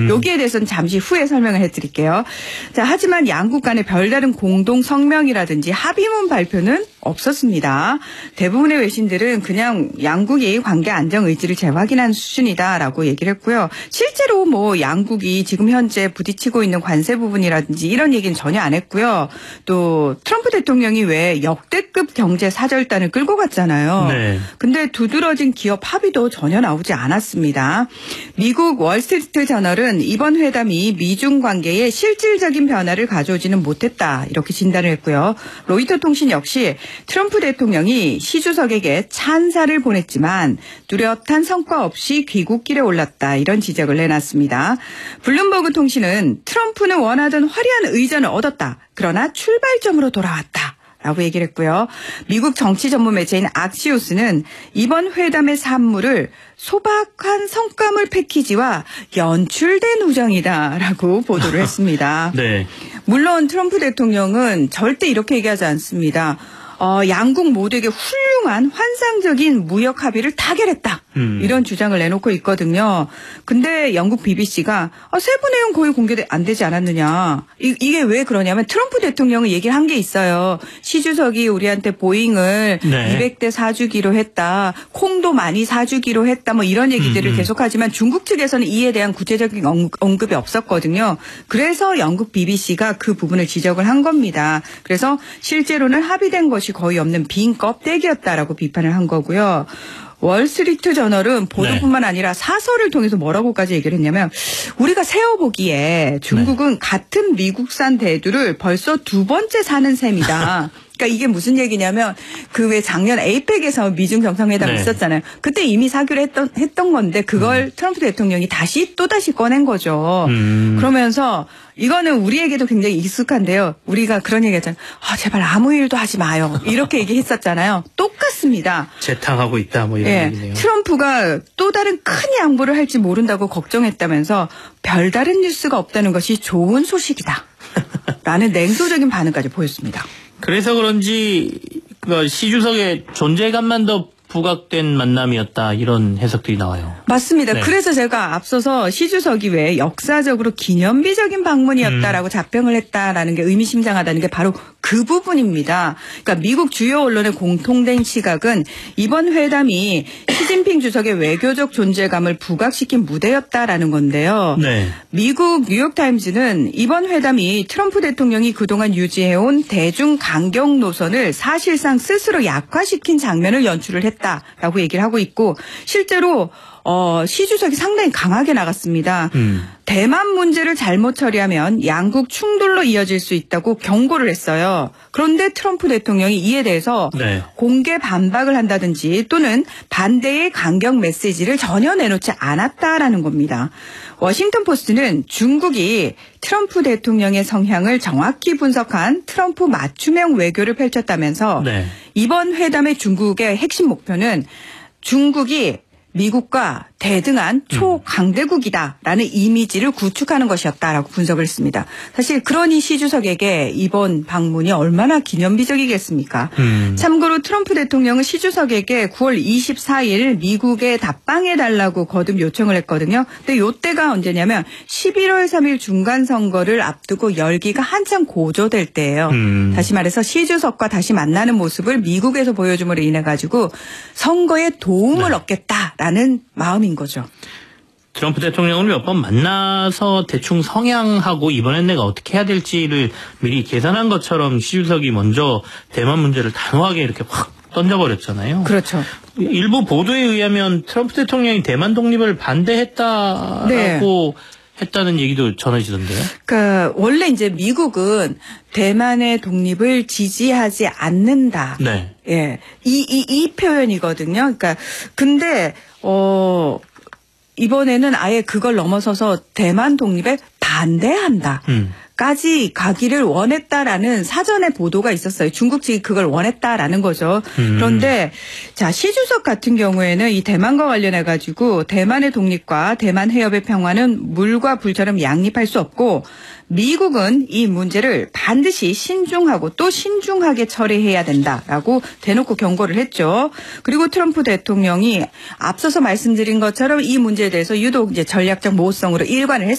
여기에 대해서는 잠시 후에 설명을 해드릴게요. 자, 하지만 양국 간의 별다른 공동 성명이라든지 합의문 발표는 없었습니다. 대부분의 외신들은 그냥 양국이 관계 안정 의지를 재확인한 수준이다라고 얘기를 했고요. 실제로 뭐 양국이 지금 현재 부딪히고 있는 관세 부분이라든지 이런 얘기는 전혀 안 했고요. 또 트럼프 대통령이 왜 역대급 경제 사절단을 끌고 갔잖아요. 네. 근데 두드러진 기업 합의도 전혀 나오지 않았습니다. 미국 월스트리트 저널은 이번 회담이 미중 관계에 실질적인 변화를 가져오지는 못했다 이렇게 진단을 했고요. 로이터 통신 역시 트럼프 대통령이 시 주석에게 찬사를 보냈지만 뚜렷한 성과 없이 귀국길에 올랐다 이런 지적을 내놨습니다. 블룸버그 통신은 트럼프는 원하던 화려한 의전을 얻었다. 그러나 출발점으로 돌아왔다. 라고 얘기를 했고요. 미국 정치 전문 매체인 악시오스는 이번 회담의 산물을 소박한 성과물 패키지와 연출된 우정이다라고 보도를 했습니다. 네. 물론 트럼프 대통령은 절대 이렇게 얘기하지 않습니다. 양국 모두에게 훌륭한 환상적인 무역 합의를 타결했다. 이런 주장을 내놓고 있거든요. 근데 영국 BBC가 세부 내용 거의 공개 안 되지 않았느냐. 이게 왜 그러냐면 트럼프 대통령은 얘기를 한 게 있어요. 시 주석이 우리한테 보잉을 200대 사주기로 했다. 콩도 많이 사주기로 했다. 뭐 이런 얘기들을 계속하지만 중국 측에서는 이에 대한 구체적인 언급이 없었거든요. 그래서 영국 BBC가 그 부분을 지적을 한 겁니다. 그래서 실제로는 합의된 것이 거의 없는 빈 껍데기였다라고 비판을 한 거고요. 월스트리트 저널은 보도뿐만 아니라 사설을 통해서 뭐라고까지 얘기를 했냐면 우리가 세어보기에 중국은 같은 미국산 대두를 벌써 두 번째 사는 셈이다. 그러니까 이게 무슨 얘기냐면 그 왜 작년 에이펙에서 미중 정상회담 있었잖아요. 그때 이미 사기로 했던 건데 그걸 트럼프 대통령이 또다시 꺼낸 거죠. 그러면서 이거는 우리에게도 굉장히 익숙한데요. 우리가 그런 얘기 했잖아요. 제발 아무 일도 하지 마요. 이렇게 얘기했었잖아요. 똑같습니다. 재탕하고 있다 뭐 이런 얘기네요. 트럼프가 또 다른 큰 양보를 할지 모른다고 걱정했다면서 별다른 뉴스가 없다는 것이 좋은 소식이다. 라는 냉소적인 반응까지 보였습니다. 그래서 그런지 시 주석의 존재감만 더 부각된 만남이었다 이런 해석들이 나와요. 맞습니다. 그래서 제가 앞서서 시 주석이 왜 역사적으로 기념비적인 방문이었다라고 자평을 했다라는 게 의미심장하다는 게 바로 그 부분입니다. 그러니까 미국 주요 언론의 공통된 시각은 이번 회담이 시진핑 주석의 외교적 존재감을 부각시킨 무대였다라는 건데요. 미국 뉴욕타임즈는 이번 회담이 트럼프 대통령이 그동안 유지해온 대중 강경 노선을 사실상 스스로 약화시킨 장면을 연출을 했다라고 얘기를 하고 있고 실제로 시 주석이 상당히 강하게 나갔습니다. 대만 문제를 잘못 처리하면 양국 충돌로 이어질 수 있다고 경고를 했어요. 그런데 트럼프 대통령이 이에 대해서 공개 반박을 한다든지 또는 반대의 강경 메시지를 전혀 내놓지 않았다라는 겁니다. 워싱턴 포스트는 중국이 트럼프 대통령의 성향을 정확히 분석한 트럼프 맞춤형 외교를 펼쳤다면서 이번 회담의 중국의 핵심 목표는 중국이 미국과 대등한 초강대국이다라는 이미지를 구축하는 것이었다라고 분석을 했습니다. 사실 그러니 시 주석에게 이번 방문이 얼마나 기념비적이겠습니까? 참고로 트럼프 대통령은 시 주석에게 9월 24일 미국에 답방해달라고 거듭 요청을 했거든요. 근데 이때가 언제냐면 11월 3일 중간선거를 앞두고 열기가 한참 고조될 때예요. 다시 말해서 시 주석과 다시 만나는 모습을 미국에서 보여줌으로 인해 가지고 선거에 도움을 얻겠다라는 마음인 거죠. 트럼프 대통령을 몇 번 만나서 대충 성향하고 이번엔 내가 어떻게 해야 될지를 미리 계산한 것처럼 시 주석이 먼저 대만 문제를 단호하게 이렇게 확 던져버렸잖아요. 그렇죠. 일부 보도에 의하면 트럼프 대통령이 대만 독립을 반대했다라고 했다는 얘기도 전해지던데요. 그러니까 원래 이제 미국은 대만의 독립을 지지하지 않는다. 이 표현이거든요. 그러니까 근데 이번에는 아예 그걸 넘어서서 대만 독립에 반대한다. 까지 가기를 원했다라는 사전에 보도가 있었어요. 중국 측이 그걸 원했다라는 거죠. 그런데 자, 시 주석 같은 경우에는 이 대만과 관련해 가지고 대만의 독립과 대만 해협의 평화는 물과 불처럼 양립할 수 없고 미국은 이 문제를 반드시 신중하고 또 신중하게 처리해야 된다라고 대놓고 경고를 했죠. 그리고 트럼프 대통령이 앞서서 말씀드린 것처럼 이 문제에 대해서 유독 이제 전략적 모호성으로 일관을 했습니다.